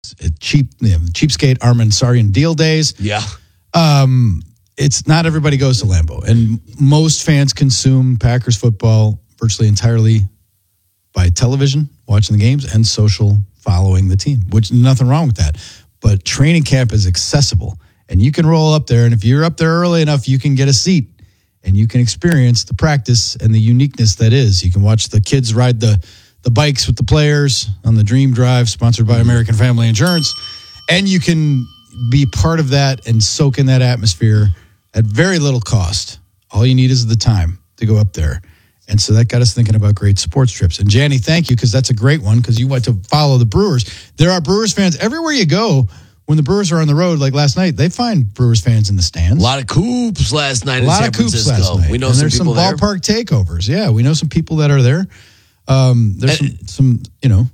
cheapskate Armandsarian deal days. Yeah. It's not everybody goes to Lambeau, and most fans consume Packers football virtually entirely by television, watching the games, and social following the team, which nothing wrong with that. But training camp is accessible, and you can roll up there, and if you're up there early enough, you can get a seat, and you can experience the practice and the uniqueness that is. You can watch the kids ride the bikes with the players on the Dream Drive, sponsored by American Family Insurance, and you can be part of that and soak in that atmosphere at very little cost. All you need is the time to go up there. And so that got us thinking about great sports trips. And Janny, thank you, because that's a great one, because you went to follow the Brewers. There are Brewers fans everywhere you go. When the Brewers are on the road, like last night, they find Brewers fans in the stands. A lot of coops last night in San Francisco. We know some people there. There's some ballpark takeovers. Yeah, we know some people that are there. There's some,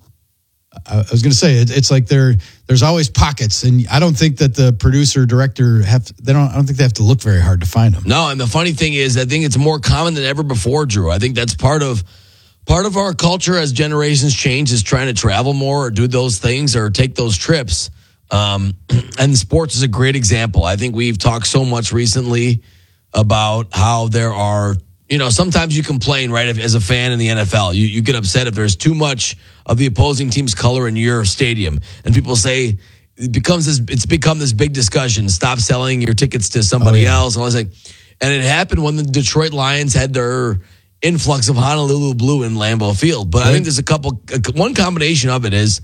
I was going to say it's like there's always pockets, and I don't think that the producer director I don't think they have to look very hard to find them. No, and the funny thing is, I think it's more common than ever before, Drew. I think that's part of our culture as generations change is trying to travel more or do those things or take those trips. And sports is a great example. I think we've talked so much recently about how there are. Sometimes you complain, right, as a fan in the NFL. You get upset if there's too much of the opposing team's color in your stadium. And people say it's become this big discussion. Stop selling your tickets to somebody else. And I was like, and it happened when the Detroit Lions had their influx of Honolulu Blue in Lambeau Field. But I think there's one combination of it is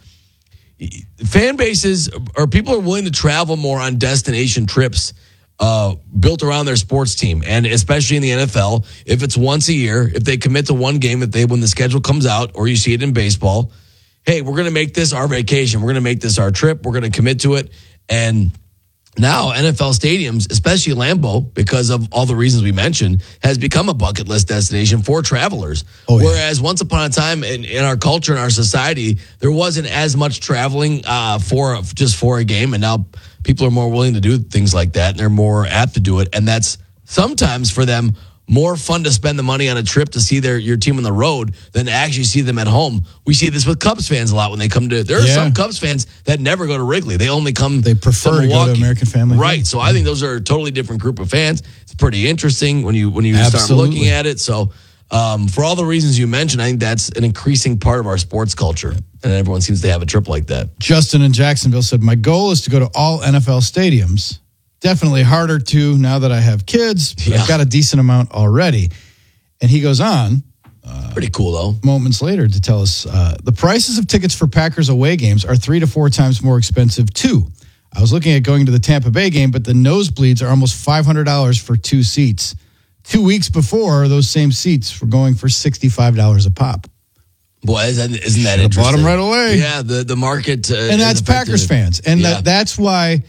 fan bases or people are willing to travel more on destination trips built around their sports team, and especially in the NFL, if it's once a year, if they commit to one game when the schedule comes out, or you see it in baseball, hey, we're going to make this our vacation. We're going to make this our trip. We're going to commit to it. And now NFL stadiums, especially Lambeau, because of all the reasons we mentioned, has become a bucket list destination for travelers. Whereas once upon a time in our culture, in our society, there wasn't as much traveling for a game, and now people are more willing to do things like that, and they're more apt to do it. And that's sometimes for them more fun to spend the money on a trip to see your team on the road than to actually see them at home. We see this with Cubs fans a lot when they come to. There are some Cubs fans that never go to Wrigley. They only come. They prefer to go to American Family. Right. So I think those are a totally different group of fans. It's pretty interesting when you start looking at it. So for all the reasons you mentioned, I think that's an increasing part of our sports culture. And everyone seems to have a trip like that. Justin in Jacksonville said, my goal is to go to all NFL stadiums. Definitely harder to now that I have kids. But I've got a decent amount already. And he goes on. Pretty cool, though. Moments later to tell us the prices of tickets for Packers away games are 3 to 4 times more expensive, too. I was looking at going to the Tampa Bay game, but the nosebleeds are almost $500 for 2 seats. 2 weeks before, those same seats were going for $65 a pop. Boy, isn't that interesting? Bought them right away. Yeah, the market. And that's Packers fans. And that's why,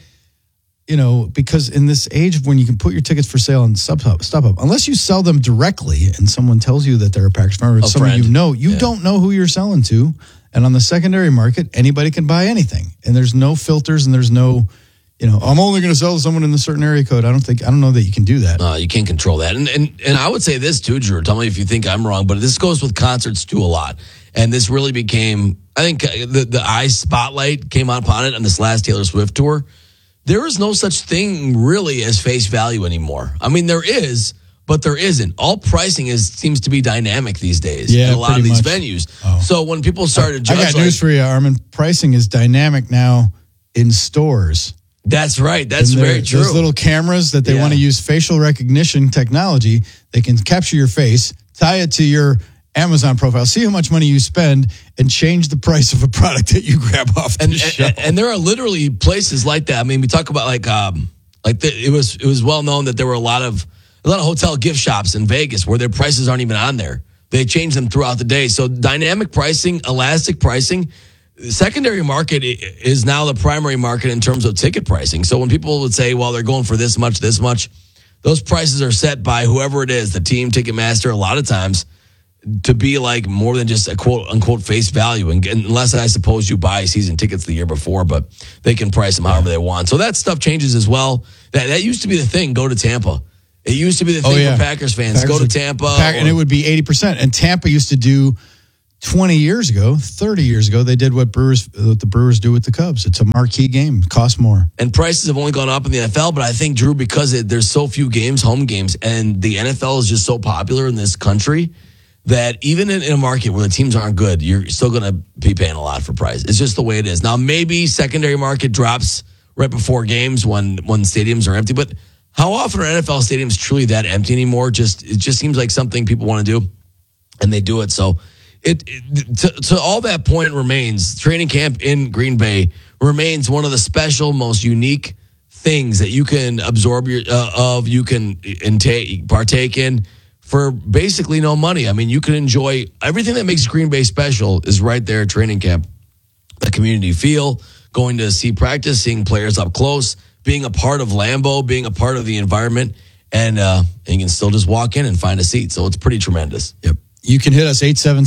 because in this age when you can put your tickets for sale on StubHub, unless you sell them directly and someone tells you that they're a Packers fan or it's someone you don't know who you're selling to. And on the secondary market, anybody can buy anything. And there's no filters and there's no, I'm only going to sell to someone in a certain area code. I don't know that you can do that. You can't control that. And I would say this too, Drew. Tell me if you think I'm wrong, but this goes with concerts too a lot. And this really became, I think the eye spotlight came upon it on this last Taylor Swift tour. There is no such thing really as face value anymore. I mean, there is, but there isn't. All pricing seems to be dynamic these days in a lot of these venues. Oh. So when people started judging, I got news for you, Armin. Pricing is dynamic now in stores. That's right. That's very true. Those little cameras that they want to use facial recognition technology, they can capture your face, tie it to your Amazon profile, see how much money you spend, and change the price of a product that you grab off the shelf. And there are literally places like that. I mean, we talk about it was well known that there were a lot of hotel gift shops in Vegas where their prices aren't even on there. They change them throughout the day. So dynamic pricing, elastic pricing. The secondary market is now the primary market in terms of ticket pricing. So when people would say, well, they're going for this much, those prices are set by whoever it is, the team, Ticketmaster, a lot of times, to be like more than just a quote unquote face value. And unless I suppose you buy season tickets the year before, but they can price them however they want. So that stuff changes as well. That used to be the thing, go to Tampa. It used to be the thing for Packers fans. Go to Tampa. And it would be 80%. And Tampa used to do 20 years ago, 30 years ago, they did what the Brewers do with the Cubs. It's a marquee game. It costs more. And prices have only gone up in the NFL, but I think, Drew, because there's so few games, home games, and the NFL is just so popular in this country that even in a market where the teams aren't good, you're still going to be paying a lot for price. It's just the way it is. Now, maybe secondary market drops right before games when stadiums are empty, but how often are NFL stadiums truly that empty anymore? It just seems like something people want to do, and they do it. So to all that point remains, training camp in Green Bay remains one of the special, most unique things that you can absorb you can partake in for basically no money. I mean, you can enjoy everything that makes Green Bay special is right there at training camp. The community feel, going to see practice, seeing players up close, being a part of Lambeau, being a part of the environment, and you can still just walk in and find a seat. So it's pretty tremendous. Yep. You can hit us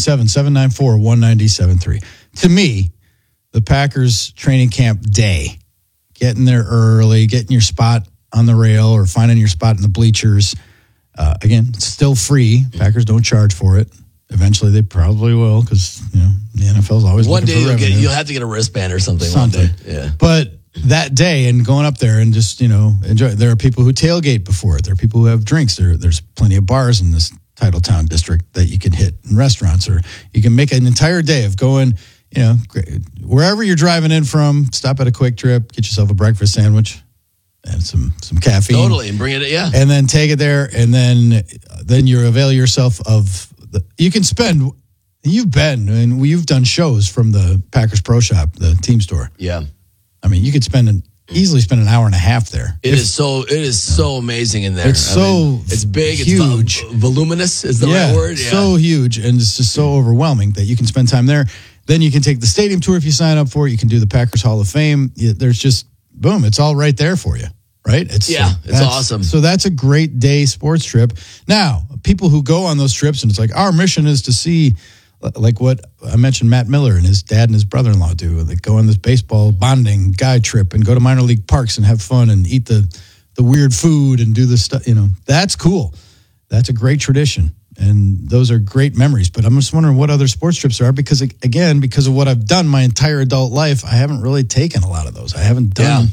877-794-1973. To me, the Packers training camp day, getting there early, getting your spot on the rail or finding your spot in the bleachers. Again, it's still free. Packers don't charge for it. Eventually, they probably will because the NFL is always one looking day for revenue. you'll have to get a wristband or something. Yeah. But that day and going up there and just enjoy. There are people who tailgate before it. There are people who have drinks. There's plenty of bars in this Titletown district that you can hit in restaurants, or you can make an entire day of going. Wherever you're driving in from, stop at a Quick Trip, get yourself a breakfast sandwich and some caffeine. Totally, and bring it, yeah. And then take it there, and then you avail yourself of you can spend. You've done shows from the Packers Pro Shop, the team store. Yeah. I mean, you could easily spend an hour and a half there. It is so amazing in there. It's it's big, huge. It's voluminous is the right word. Yeah. So huge, and it's just so overwhelming that you can spend time there. Then you can take the stadium tour if you sign up for it. You can do the Packers Hall of Fame. There's just, boom, it's all right there for you, right? It's awesome. So that's a great day sports trip. Now, people who go on those trips, and it's like, our mission is to see, like what I mentioned, Matt Miller and his dad and his brother-in-law do. They go on this baseball bonding guy trip and go to minor league parks and have fun and eat the weird food and do the stuff. That's cool. That's a great tradition. And those are great memories. But I'm just wondering what other sports trips there are because, again, because of what I've done my entire adult life, I haven't really taken a lot of those. I haven't done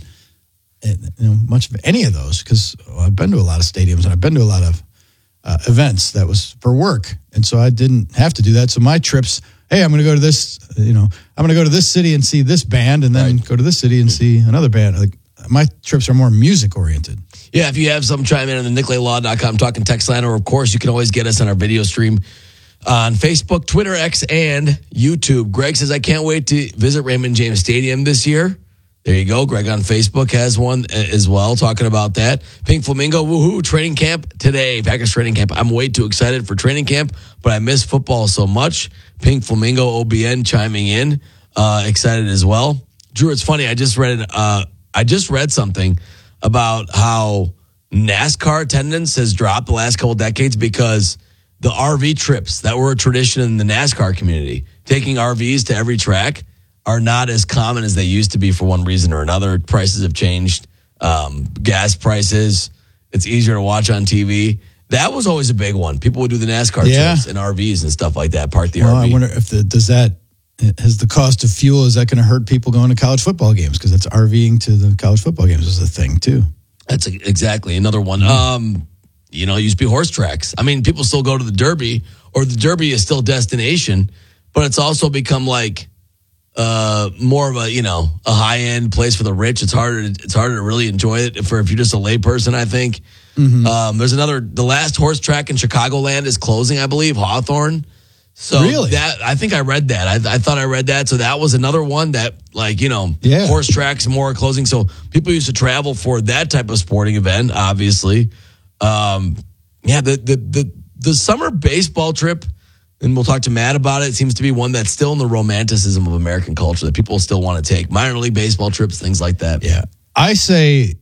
much of any of those because I've been to a lot of stadiums and I've been to a lot of events that was for work. And so I didn't have to do that. So my trips, hey, I'm going to go to this, I'm going to go to this city and see this band and then go to this city and see another band. Like, my trips are more music oriented. Yeah, if you have some, chime in on the NickLayLaw.com talking text line, or of course you can always get us on our video stream on Facebook, Twitter, X, and YouTube. Greg says, I can't wait to visit Raymond James Stadium this year. There you go. Greg on Facebook has one as well talking about that. Pink Flamingo, woohoo, training camp today. Packers training camp. I'm way too excited for training camp, but I miss football so much. Pink Flamingo, OBN chiming in, excited as well. Drew, it's funny. I just read something about how NASCAR attendance has dropped the last couple of decades because the RV trips that were a tradition in the NASCAR community, taking RVs to every track, are not as common as they used to be for one reason or another. Prices have changed. Gas prices. It's easier to watch on TV. That was always a big one. People would do the NASCAR trips in RVs and stuff like that, park the RV. I wonder if has the cost of fuel, is that going to hurt people going to college football games? Because that's RVing to the college football games is a thing too. That's exactly another one. It used to be horse tracks. I mean, people still go to the Derby, or the Derby is still destination, but it's also become like more of a high end place for the rich. It's harder to really enjoy it if you're just a lay person, I think. Mm-hmm. There's the last horse track in Chicagoland is closing, I believe, Hawthorne. So really? I think I read that. I thought I read that. So that was another one that horse tracks more closing. So people used to travel for that type of sporting event, obviously. The summer baseball trip, and we'll talk to Matt about it, seems to be one that's still in the romanticism of American culture that people still want to take. Minor league baseball trips, things like that. Yeah. I say,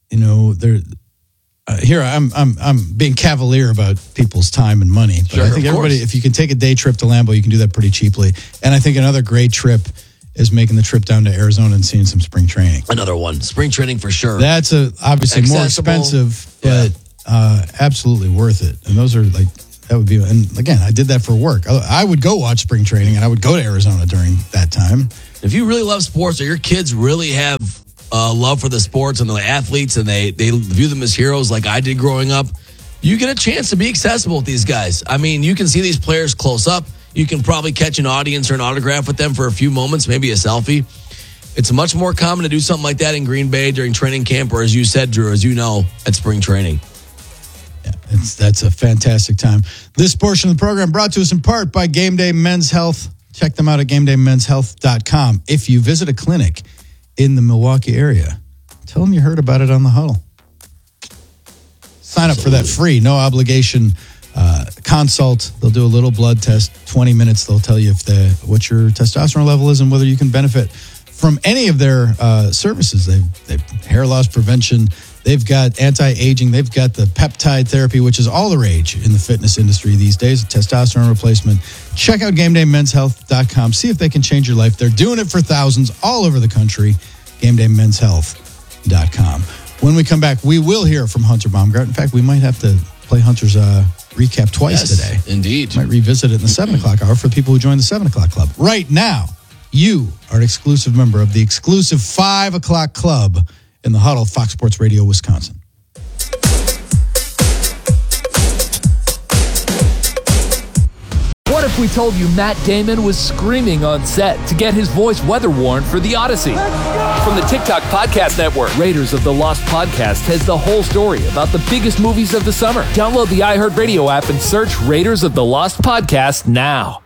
here I'm being cavalier about people's time and money, but I think everybody, if you can take a day trip to Lambeau, you can do that pretty cheaply. And I think another great trip is making the trip down to Arizona and seeing some spring training. Another one, spring training for sure. That's obviously more expensive, but absolutely worth it. And those are That would be, and again, I did that for work. I would go watch spring training, and I would go to Arizona during that time. If you really love sports, or your kids really have love for the sports and the athletes, and they view them as heroes like I did growing up, you get a chance to be accessible with these guys. I mean, you can see these players close up. You can probably catch an audience or an autograph with them for a few moments, maybe a selfie. It's much more common to do something like that in Green Bay during training camp, or as you said, Drew, as you know, at spring training. Yeah, that's a fantastic time. This portion of the program brought to us in part by Game Day Men's Health. Check them out at GameDayMen'sHealth.com. If you visit a clinic in the Milwaukee area, tell them you heard about it on the Huddle. Sign up for that free, no obligation consult. They'll do a little blood test, 20 minutes. They'll tell you what your testosterone level is and whether you can benefit from any of their services. They've hair loss prevention. They've got anti-aging. They've got the peptide therapy, which is all the rage in the fitness industry these days, testosterone replacement. Check out GameDayMen'sHealth.com. See if they can change your life. They're doing it for thousands all over the country. GameDayMen'sHealth.com. When we come back, we will hear from Hunter Baumgart. In fact, we might have to play Hunter's recap twice today. Indeed. Might revisit it in the 7 o'clock hour for the people who join the 7 o'clock club. Right now, you are an exclusive member of the exclusive 5 o'clock club in the Huddle, Fox Sports Radio, Wisconsin. What if we told you Matt Damon was screaming on set to get his voice weather warned for The Odyssey? From the TikTok Podcast Network, Raiders of the Lost Podcast has the whole story about the biggest movies of the summer. Download the iHeartRadio app and search Raiders of the Lost Podcast now.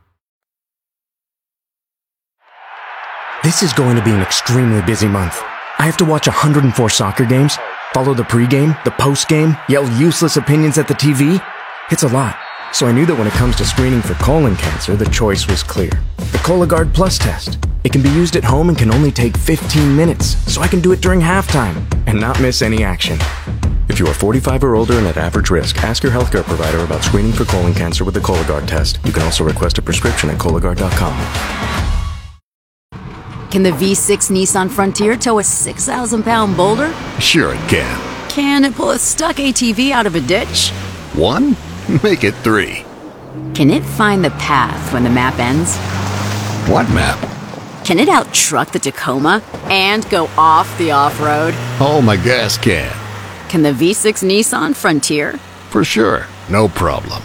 This is going to be an extremely busy month. I have to watch 104 soccer games, follow the pregame, the postgame, yell useless opinions at the TV. It's a lot. So I knew that when it comes to screening for colon cancer, the choice was clear. The Cologuard Plus test. It can be used at home and can only take 15 minutes, so I can do it during halftime and not miss any action. If you are 45 or older and at average risk, ask your healthcare provider about screening for colon cancer with the Cologuard test. You can also request a prescription at Cologuard.com. Can the V6 Nissan Frontier tow a 6,000-pound boulder? Sure it can. Can it pull a stuck ATV out of a ditch? 1? Make it 3. Can it find the path when the map ends? What map? Can it out-truck the Tacoma and go off the off-road? Oh, my gas can. Can the V6 Nissan Frontier? For sure. No problem.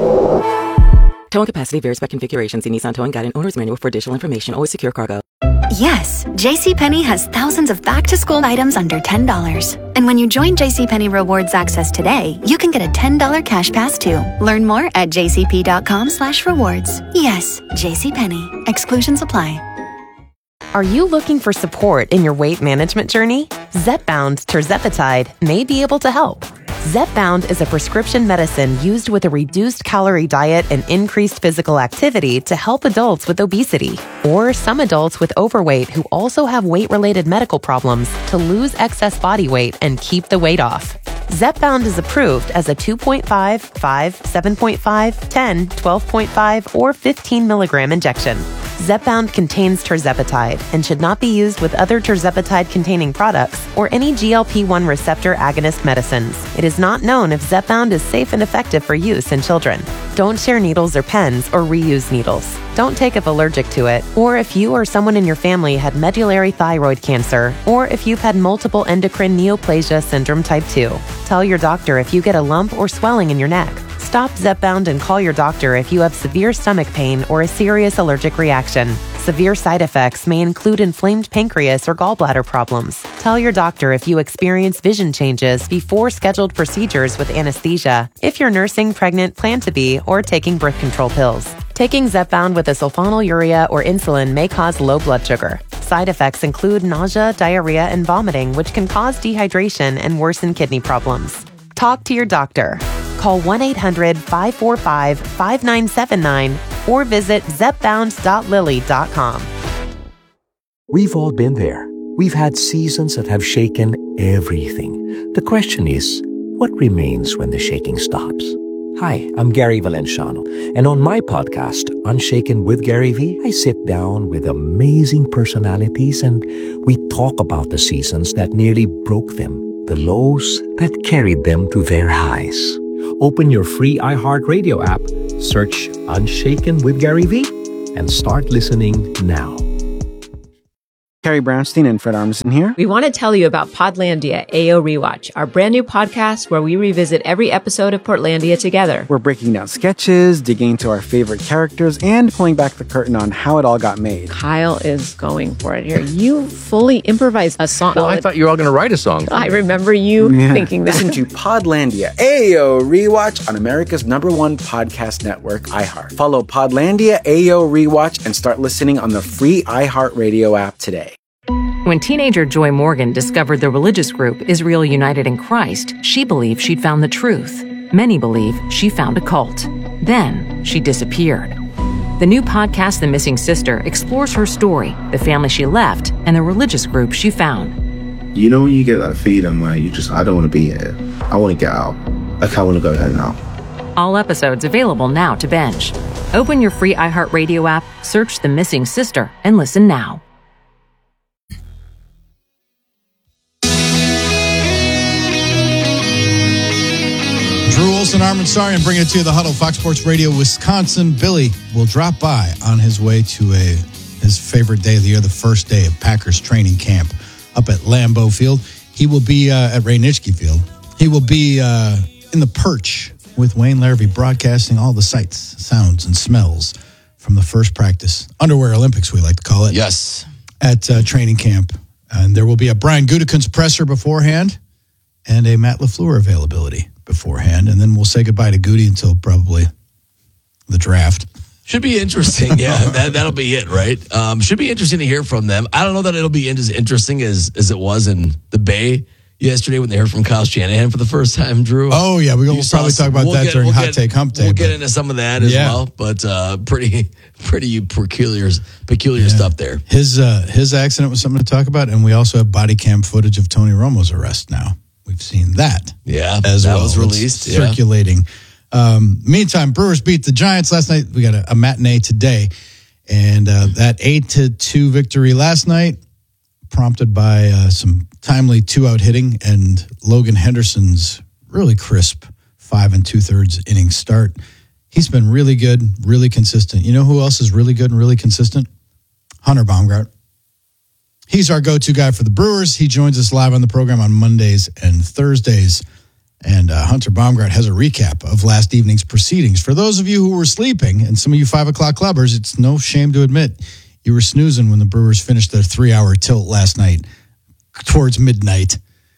Towing capacity varies by configuration. See Nissan Towing Guide and Owner's Manual for additional information. Always secure cargo. Yes, JCPenney has thousands of back-to-school items under $10. And when you join JCPenney Rewards Access today, you can get a $10 cash pass too. Learn more at jcp.com/rewards. Yes, JCPenney. Exclusions apply. Are you looking for support in your weight management journey? Zepbound tirzepatide may be able to help. Zepbound is a prescription medicine used with a reduced calorie diet and increased physical activity to help adults with obesity or some adults with overweight who also have weight-related medical problems to lose excess body weight and keep the weight off. Zepbound is approved as a 2.5, 5, 7.5, 10, 12.5, or 15 milligram injection. Zepbound contains tirzepatide and should not be used with other tirzepatide-containing products or any GLP-1 receptor agonist medicines. It is not known if Zepbound is safe and effective for use in children. Don't share needles or pens or reuse needles. Don't take if allergic to it, or if you or someone in your family had medullary thyroid cancer, or if you've had multiple endocrine neoplasia syndrome type 2. Tell your doctor if you get a lump or swelling in your neck. Stop Zepbound and call your doctor if you have severe stomach pain or a serious allergic reaction. Severe side effects may include inflamed pancreas or gallbladder problems. Tell your doctor if you experience vision changes before scheduled procedures with anesthesia, if you're nursing, pregnant, plan to be, or taking birth control pills. Taking Zepbound with a sulfonylurea or insulin may cause low blood sugar. Side effects include nausea, diarrhea, and vomiting, which can cause dehydration and worsen kidney problems. Talk to your doctor. Call 1-800-545-5979 or visit zepbound.lilly.com. We've all been there. We've had seasons that have shaken everything. The question is, what remains when the shaking stops? Hi, I'm Gary Valenciano, and on my podcast, Unshaken with Gary V, I sit down with amazing personalities and we talk about the seasons that nearly broke them, the lows that carried them to their highs. Open your free iHeartRadio app, search Unshaken with Gary V, and start listening now. Carrie Brownstein and Fred Armisen here. We want to tell you about Podlandia AO Rewatch, our brand new podcast where we revisit every episode of Portlandia together. We're breaking down sketches, digging into our favorite characters, and pulling back the curtain on how it all got made. Kyle is going for it here. You fully improvised a song. Well, I thought you were all going to write a song. I remember you thinking that. Listen to Podlandia AO Rewatch on America's #1 podcast network, iHeart. Follow Podlandia AO Rewatch and start listening on the free iHeartRadio app today. When teenager Joy Morgan discovered the religious group Israel United in Christ, she believed she'd found the truth. Many believe she found a cult. Then she disappeared. The new podcast, The Missing Sister, explores her story, the family she left, and the religious group she found. You know when you get that feeling where I don't want to be here. I want to get out. Like, I want to go home now. All episodes available now to binge. Open your free iHeartRadio app, search The Missing Sister, and listen now. Drew Olson, Armin Sarian, bringing it to you, the Huddle, Fox Sports Radio, Wisconsin. Billy will drop by on his way to his favorite day of the year, the first day of Packers training camp up at Lambeau Field. He will be at Ray Nitschke Field. He will be in the perch with Wayne Larrivee, broadcasting all the sights, sounds, and smells from the first practice. Underwear Olympics, we like to call it. Yes. At training camp. And there will be a Brian Gutekunst presser beforehand and a Matt LaFleur availability beforehand, and then we'll say goodbye to Goody until probably the draft. Should be interesting. Yeah, that'll be it, right? Should be interesting to hear from them. I don't know that it'll be as interesting as it was in the Bay yesterday when they heard from Kyle Shanahan for the first time, Drew. Oh, yeah, we'll probably talk about that during Hot Take Hump Day. We'll get into some of that as well, but pretty peculiar stuff there. His accident was something to talk about, and we also have body cam footage of Tony Romo's arrest now. We've seen that. Yeah, as that well. was released. Circulating. Meantime, Brewers beat the Giants last night. We got a matinee today. And that 8-2 victory last night, prompted by some timely 2-out hitting and Logan Henderson's really crisp 5 2/3 inning start. He's been really good, really consistent. You know who else is really good and really consistent? Hunter Baumgart. He's our go-to guy for the Brewers. He joins us live on the program on Mondays and Thursdays. And Hunter Baumgart has a recap of last evening's proceedings. For those of you who were sleeping, and some of you 5 o'clock clubbers, it's no shame to admit you were snoozing when the Brewers finished their 3-hour tilt last night towards midnight.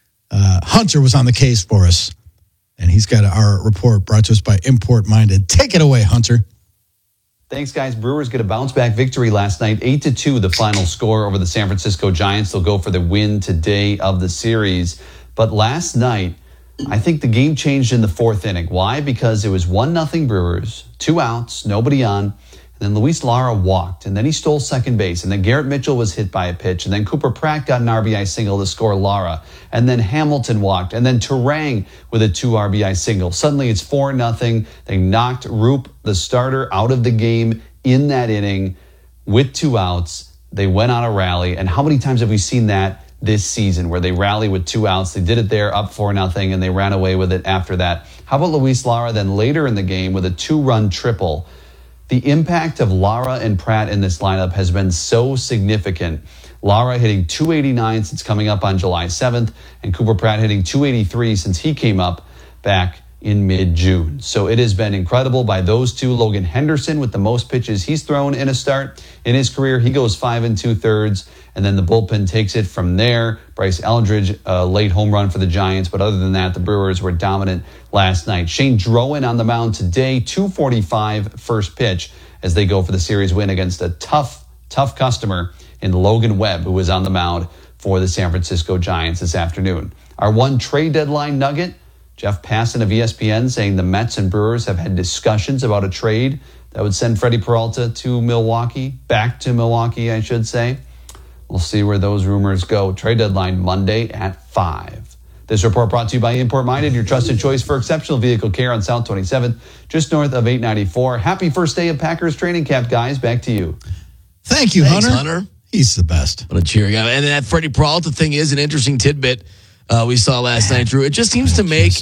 Hunter was on the case for us, and he's got our report brought to us by Import Minded. Take it away, Hunter. Thanks, guys. Brewers get a bounce-back victory last night, 8-2, the final score over the San Francisco Giants. They'll go for the win today of the series. But last night, I think the game changed in the 4th inning. Why? Because it was 1-0 Brewers, 2 outs, nobody on. And then Luis Lara walked, and then he stole second base. And then Garrett Mitchell was hit by a pitch. And then Cooper Pratt got an RBI single to score Lara. And then Hamilton walked. And then Turang with a 2 RBI single. Suddenly it's 4-0. They knocked Roop, the starter, out of the game in that inning with 2 outs. They went on a rally. And how many times have we seen that this season where they rally with 2 outs? They did it there, up 4-0, and they ran away with it after that. How about Luis Lara then later in the game with a 2-run triple? The impact of Lara and Pratt in this lineup has been so significant. Lara hitting 289 since coming up on July 7th, and Cooper Pratt hitting 283 since he came up back in mid-June. So it has been incredible by those two. Logan Henderson with the most pitches he's thrown in a start in his career. He goes 5 2/3, and then the bullpen takes it from there. Bryce Eldridge, a late home run for the Giants, but other than that, the Brewers were dominant last night. Shane Drowan on the mound today, 2:45 first pitch as they go for the series win against a tough customer in Logan Webb, who was on the mound for the San Francisco Giants this afternoon. Our one trade deadline nugget, Jeff Passan of ESPN saying the Mets and Brewers have had discussions about a trade that would send Freddie Peralta to Milwaukee, back to Milwaukee, I should say. We'll see where those rumors go. Trade deadline Monday at 5. This report brought to you by Import Minded, your trusted choice for exceptional vehicle care on South 27th, just north of 894. Happy first day of Packers training camp, guys. Back to you. Thank you, Thanks, Hunter. He's the best. What a cheery guy. And that Freddie Peralta thing is an interesting tidbit we saw last night, Drew. It just seems to make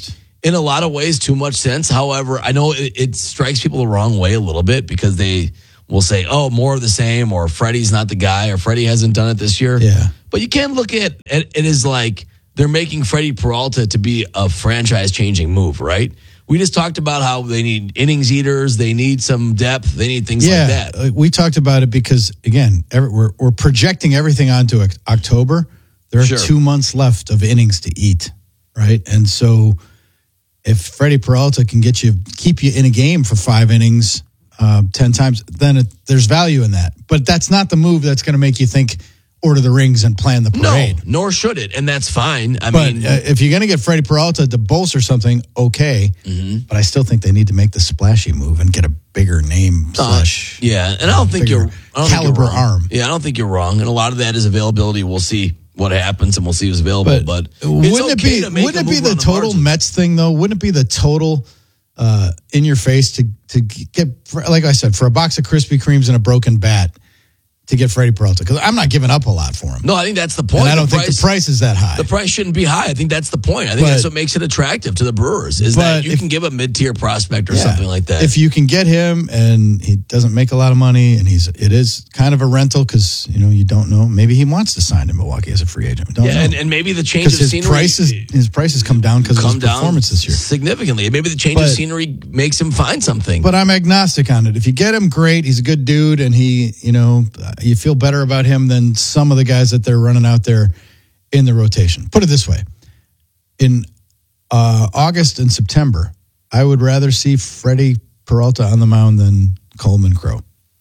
in a lot of ways too much sense. However, I know it strikes people the wrong way a little bit because they will say, oh, more of the same, or Freddie's not the guy, or Freddie hasn't done it this year. Yeah. But you can't look at it as like they're making Freddie Peralta to be a franchise-changing move, right? We just talked about how they need innings eaters, they need some depth, they need things like that. We talked about it because, again, we're projecting everything onto October. There are 2 months left of innings to eat, right? And so if Freddie Peralta can keep you in a game for 5 innings 10 times, then there's value in that. But that's not the move that's going to make you think order the rings and plan the parade. No, nor should it, and that's fine. I mean, mean, if you're going to get Freddie Peralta to bolster something, okay. Mm-hmm. But I still think they need to make the splashy move and get a bigger name slash. Yeah, and I don't think you're caliber arm. Yeah, I don't think you're wrong, and a lot of that is availability. We'll see what happens, and we'll see who's available. But wouldn't it be the total Mets thing though? Wouldn't it be the total in your face to get, like I said, for a box of Krispy Kremes and a broken bat, to get Freddie Peralta? Because I'm not giving up a lot for him. No, I think that's the point. And I don't think the price is that high. The price shouldn't be high. I think that's the point. I think that's what makes it attractive to the Brewers, is that you can give a mid-tier prospect or something like that. If you can get him and he doesn't make a lot of money and it is kind of a rental because, you don't know. Maybe he wants to sign in Milwaukee as a free agent. Don't know. And maybe the change of scenery. His prices come down because of his performance this year. Significantly. Maybe the change of scenery makes him find something. But I'm agnostic on it. If you get him, great. He's a good dude and you feel better about him than some of the guys that they're running out there in the rotation. Put it this way. In August and September, I would rather see Freddie Peralta on the mound than Coleman Crow.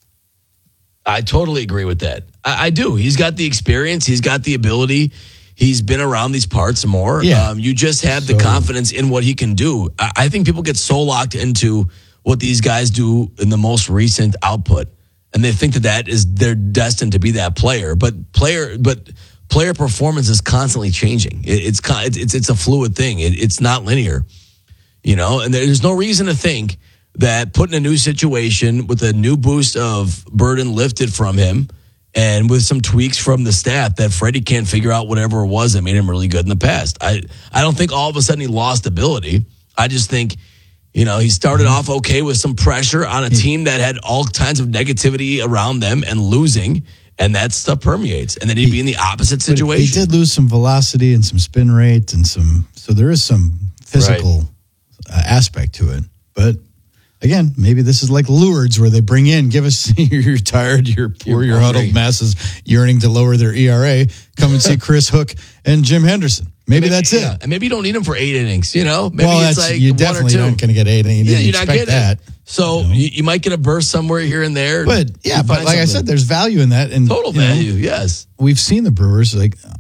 I totally agree with that. I do. He's got the experience. He's got the ability. He's been around these parts more. Yeah. You just have the confidence in what he can do. I think people get so locked into what these guys do in the most recent output, and they think they're destined to be that player. But player performance is constantly changing. It's a fluid thing. It's not linear, And there's no reason to think that put in a new situation with a new boost of burden lifted from him and with some tweaks from the staff that Freddie can't figure out whatever it was that made him really good in the past. I don't think all of a sudden he lost ability. I just think he started off okay with some pressure on a team that had all kinds of negativity around them and losing, and that stuff permeates. And then he'd be in the opposite situation. He did lose some velocity and some spin rate and so there is some physical aspect to it. But again, maybe this is like Lourdes where they bring in, give us, you're tired, you're poor, you're huddled masses yearning to lower their ERA. Come and see Chris Hook and Jim Henderson. Maybe that's it. And maybe you don't need him for 8 innings, Maybe it's like one you or definitely two. aren't going to get 8 innings. You're not getting that. So you might get a burst somewhere here and there. But like I said, there's value in that. And total value, yes. We've seen the Brewers,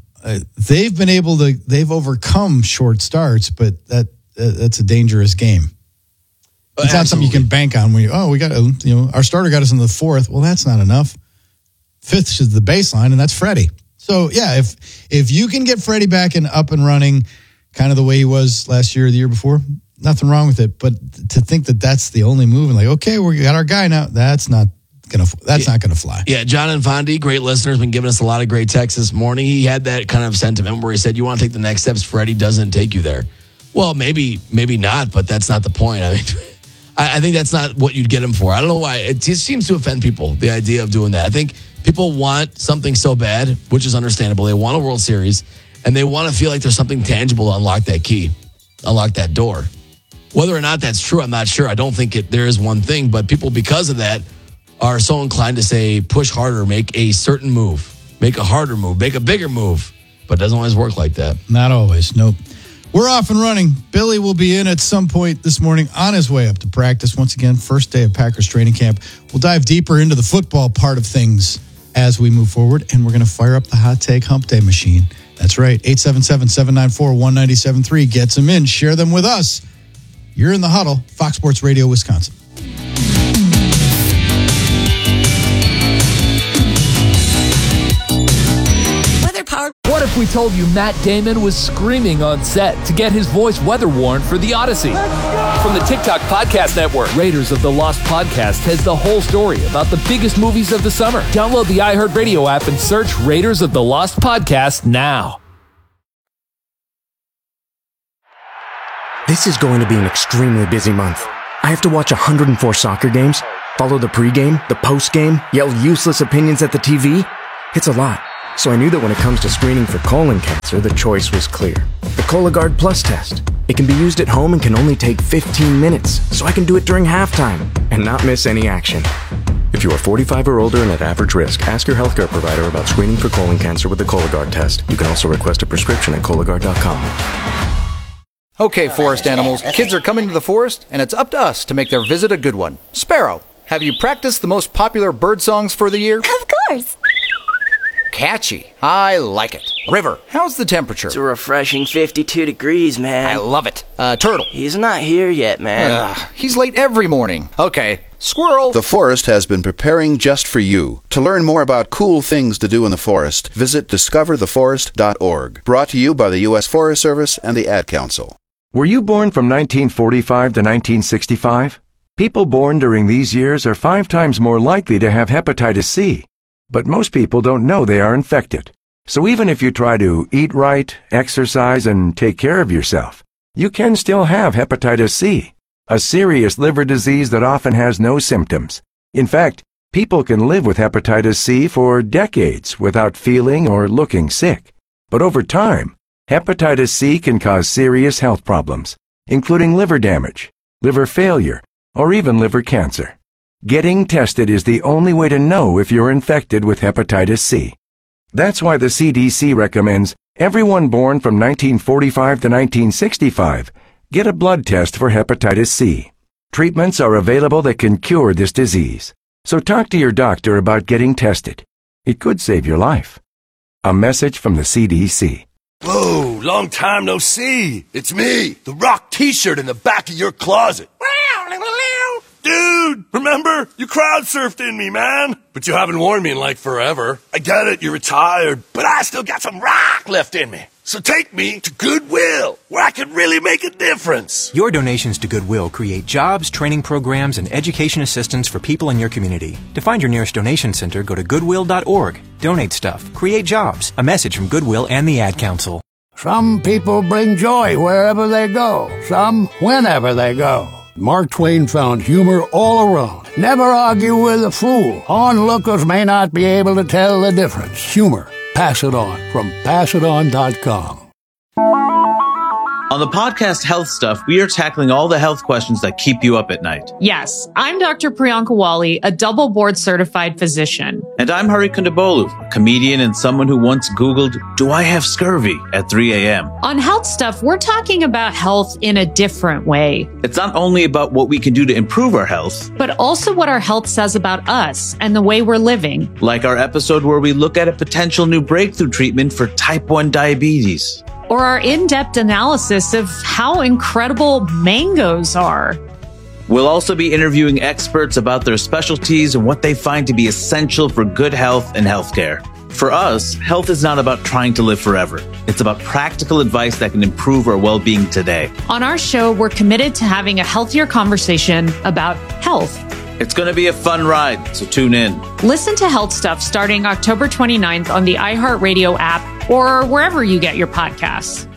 they've overcome short starts, but that's a dangerous game. It's not something you can bank on when we got our starter got us in the 4th. Well, that's not enough. 5th is the baseline, and that's Freddie. So if you can get Freddie back and up and running, kind of the way he was last year or the year before, nothing wrong with it. But to think that that's the only move and okay, we got our guy now, that's not gonna fly. Yeah, John and Fondi, great listeners, been giving us a lot of great texts this morning. He had that kind of sentiment where he said, "You want to take the next steps, Freddie doesn't take you there." Well, maybe not, but that's not the point. I mean, I think that's not what you'd get him for. I don't know why. It just seems to offend people, the idea of doing that. I think people want something so bad, which is understandable. They want a World Series, and they want to feel like there's something tangible to unlock that key, unlock that door. Whether or not that's true, I'm not sure. I don't think there is one thing, but people, because of that, are so inclined to say, push harder, make a certain move, make a harder move, make a bigger move. But it doesn't always work like that. Not always, nope. We're off and running. Billy will be in at some point this morning on his way up to practice. Once again, first day of Packers training camp. We'll dive deeper into the football part of things as we move forward, and we're going to fire up the Hot Take Hump Day machine. That's right, 877-794-1973. Gets them in. Share them with us. You're in the huddle, Fox Sports Radio, Wisconsin. What if we told you Matt Damon was screaming on set to get his voice weather warned for The Odyssey? From the TikTok Podcast Network, Raiders of the Lost Podcast has the whole story about the biggest movies of the summer. Download the iHeartRadio app and search Raiders of the Lost Podcast now. This is going to be an extremely busy month. I have to watch 104 soccer games, follow the pregame, the postgame, yell useless opinions at the TV. It's a lot. So I knew that when it comes to screening for colon cancer, the choice was clear. The Cologuard Plus test. It can be used at home and can only take 15 minutes, so I can do it during halftime and not miss any action. If you are 45 or older and at average risk, ask your healthcare provider about screening for colon cancer with the Cologuard test. You can also request a prescription at Cologuard.com. Okay, forest animals, kids are coming to the forest, and it's up to us to make their visit a good one. Sparrow, have you practiced the most popular bird songs for the year? Of course. Catchy. I like it. River, how's the temperature? It's a refreshing 52 degrees, man. I love it. Turtle. He's not here yet, man. He's late every morning. Okay. Squirrel. The forest has been preparing just for you. To learn more about cool things to do in the forest, visit discovertheforest.org. Brought to you by the U.S. Forest Service and the Ad Council. Were you born from 1945 to 1965? People born during these years are 5 times more likely to have hepatitis C. But most people don't know they are infected. So even if you try to eat right, exercise, and take care of yourself, you can still have hepatitis C, a serious liver disease that often has no symptoms. In fact, people can live with hepatitis C for decades without feeling or looking sick. But over time, hepatitis C can cause serious health problems, including liver damage, liver failure, or even liver cancer. Getting tested is the only way to know if you're infected with hepatitis C. That's why the CDC recommends everyone born from 1945 to 1965 get a blood test for hepatitis C. Treatments are available that can cure this disease. So talk to your doctor about getting tested. It could save your life. A message from the CDC. Whoa, long time no see. It's me, the Rock t-shirt in the back of your closet. Dude, remember? You crowd surfed in me, man. But you haven't worn me in like forever. I get it, you're retired, but I still got some rock left in me. So take me to Goodwill, where I can really make a difference. Your donations to Goodwill create jobs, training programs, and education assistance for people in your community. To find your nearest donation center, go to goodwill.org. Donate stuff. Create jobs. A message from Goodwill and the Ad Council. Some people bring joy wherever they go. Some whenever they go. Mark Twain found humor all around. Never argue with a fool. Onlookers may not be able to tell the difference. Humor. Pass It On from PassItOn.com. On the podcast Health Stuff, we are tackling all the health questions that keep you up at night. Yes, I'm Dr. Priyanka Wali, a double board certified physician. And I'm Hari Kondabolu, a comedian and someone who once Googled, "Do I have scurvy?" at 3 a.m. On Health Stuff, we're talking about health in a different way. It's not only about what we can do to improve our health, but also what our health says about us and the way we're living. Like our episode where we look at a potential new breakthrough treatment for type 1 diabetes. Or our in-depth analysis of how incredible mangoes are. We'll also be interviewing experts about their specialties and what they find to be essential for good health and healthcare. For us, health is not about trying to live forever. It's about practical advice that can improve our well-being today. On our show, we're committed to having a healthier conversation about health. It's going to be a fun ride, so tune in. Listen to Health Stuff starting October 29th on the iHeartRadio app or wherever you get your podcasts.